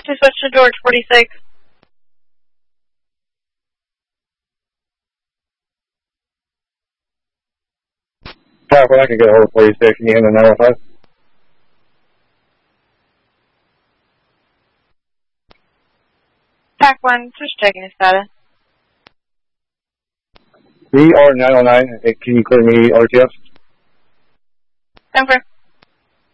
to switch to George 46. Well, I can get hold of 46 and you in the 915. TAC 1, just checking the status. We are 909. Can you clear me RTF? Confirm.